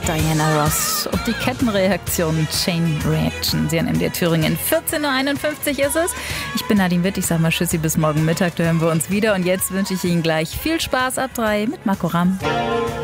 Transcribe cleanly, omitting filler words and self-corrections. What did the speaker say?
Diana Ross und die Kettenreaktion Chain Reaction. Sie an MDR Thüringen. 14.51 Uhr ist es. Ich bin Nadine Witt. Ich sag mal Tschüssi bis morgen Mittag. Da hören wir uns wieder. Und jetzt wünsche ich Ihnen gleich viel Spaß ab 3 mit Marco Ramm.